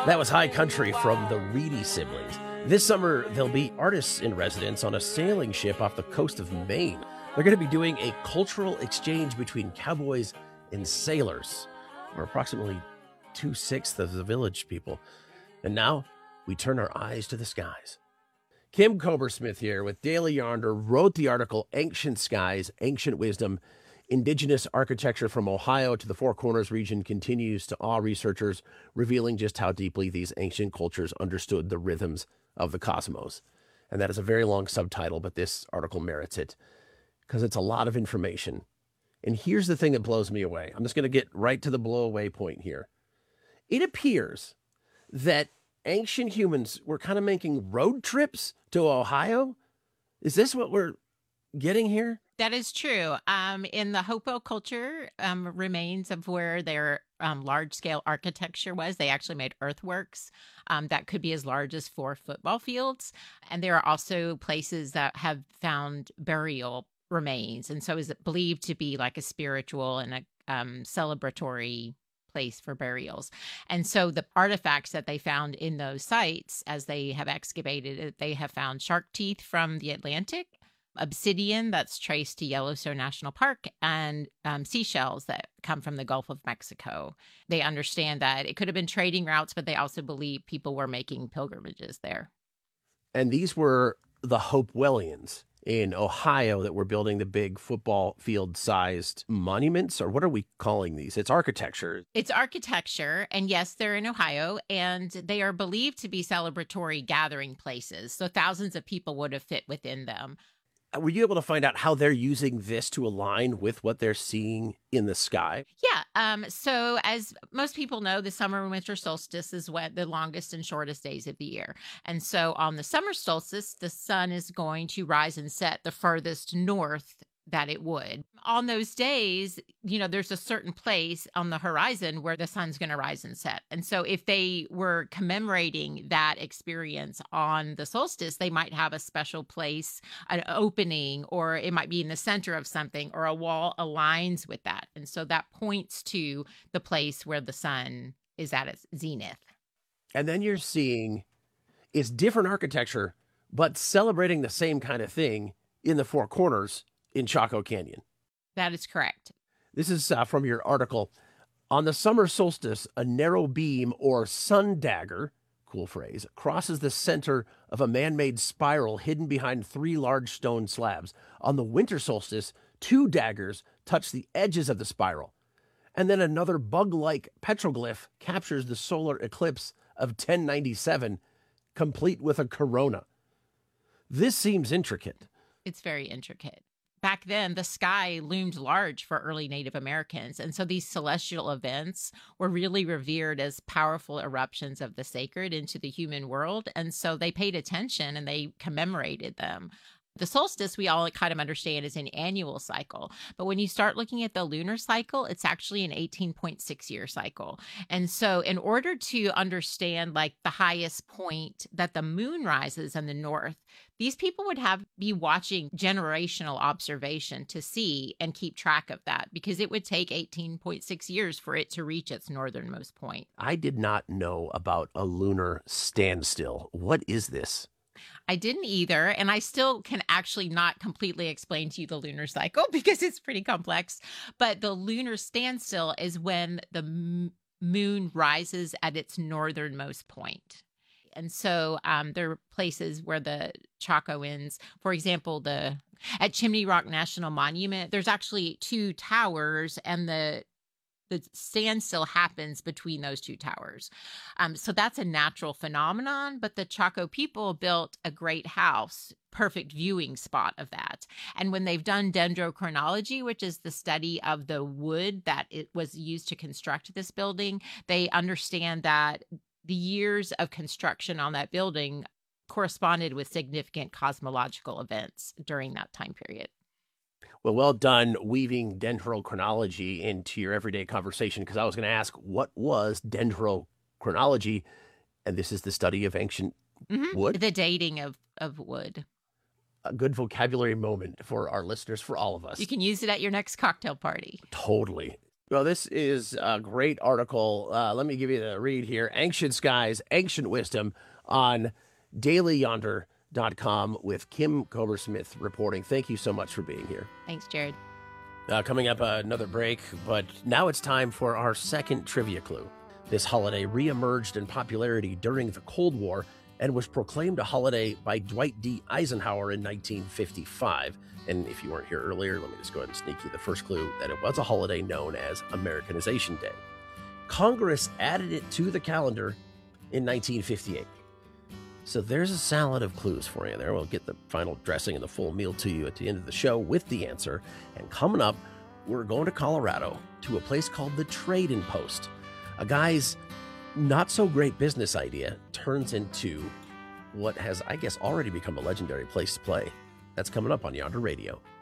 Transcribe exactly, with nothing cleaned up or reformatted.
That was High Country from the Reedy Siblings. This summer, they'll be artists in residence on a sailing ship off the coast of Maine. They're going to be doing a cultural exchange between cowboys and sailors, or approximately two-sixths of the village people. And now, we turn our eyes to the skies. Kim Cobersmith here with Daily Yonder wrote the article Ancient Skies, Ancient Wisdom. Indigenous architecture from Ohio to the Four Corners region continues to awe researchers, revealing just how deeply these ancient cultures understood the rhythms of the cosmos. And that is a very long subtitle, but this article merits it because it's a lot of information. And here's the thing that blows me away. I'm just going to get right to the blow away point here. It appears that ancient humans were kind of making road trips to Ohio. Is this what we're getting here? That is true. Um, in the Hopewell culture, um, remains of where their um, large-scale architecture was, they actually made earthworks um, that could be as large as four football fields. And there are also places that have found burial remains. And so is it believed to be like a spiritual and a um, celebratory place for burials. And so the artifacts that they found in those sites, as they have excavated it, they have found shark teeth from the Atlantic, obsidian that's traced to Yellowstone National Park, and um, seashells that come from the Gulf of Mexico. They understand that it could have been trading routes, but they also believe people were making pilgrimages there. And these were the Hopewellians in Ohio that were building the big football field-sized monuments, or what are we calling these? It's architecture. It's architecture, and yes, they're in Ohio, and they are believed to be celebratory gathering places, so thousands of people would have fit within them. Were you able to find out how they're using this to align with what they're seeing in the sky? Yeah. Um, so as most people know, the summer and winter solstice is what the longest and shortest days of the year. And so on the summer solstice, the sun is going to rise and set the furthest north that it would. On those days, you know, there's a certain place on the horizon where the sun's going to rise and set. And so if they were commemorating that experience on the solstice, they might have a special place, an opening, or it might be in the center of something, or a wall aligns with that. And so that points to the place where the sun is at its zenith. And then you're seeing it's different architecture, but celebrating the same kind of thing in the Four Corners in Chaco Canyon. That is correct. This is uh, from your article. On the summer solstice, a narrow beam or sun dagger, cool phrase, crosses the center of a man-made spiral hidden behind three large stone slabs. On the winter solstice, two daggers touch the edges of the spiral. And then another bug-like petroglyph captures the solar eclipse of ten ninety-seven, complete with a corona. This seems intricate. It's very intricate. Back then, the sky loomed large for early Native Americans. And so these celestial events were really revered as powerful eruptions of the sacred into the human world. And so they paid attention and they commemorated them. The solstice, we all kind of understand, is an annual cycle. But when you start looking at the lunar cycle, it's actually an eighteen point six year cycle. And so in order to understand like the highest point that the moon rises in the north, these people would have be watching generational observation to see and keep track of that, because it would take eighteen point six years for it to reach its northernmost point. I did not know about a lunar standstill. What is this? I didn't either, and I still can actually not completely explain to you the lunar cycle because it's pretty complex. But the lunar standstill is when the m- moon rises at its northernmost point. And so um, there are places where the Chacoans, for example, the at Chimney Rock National Monument, there's actually two towers, and the the standstill happens between those two towers. Um, so that's a natural phenomenon, but the Chaco people built a great house, perfect viewing spot of that. And when they've done dendrochronology, which is the study of the wood that it was used to construct this building, they understand that the years of construction on that building corresponded with significant cosmological events during that time period. Well, well done weaving dendrochronology into your everyday conversation, because I was going to ask, what was dendrochronology? And this is the study of ancient mm-hmm. wood? The dating of, of wood. A good vocabulary moment for our listeners, for all of us. You can use it at your next cocktail party. Totally. Well, this is a great article. Uh, let me give you the read here. Ancient Skies, Ancient Wisdom on daily yonder dot com with Kim Cobersmith reporting. Thank you so much for being here. Thanks, Jared. Uh, coming up, uh, another break, but now it's time for our second trivia clue. This holiday reemerged in popularity during the Cold War and was proclaimed a holiday by Dwight D. Eisenhower in nineteen fifty-five. And if you weren't here earlier, let me just go ahead and sneak you the first clue that it was a holiday known as Americanization Day. Congress added it to the calendar in nineteen fifty-eight. So there's a salad of clues for you there. We'll get the final dressing and the full meal to you at the end of the show with the answer. And coming up, we're going to Colorado to a place called the Trading Post. A guy's not so great business idea turns into what has, I guess, already become a legendary place to play. That's coming up on Yonder Radio.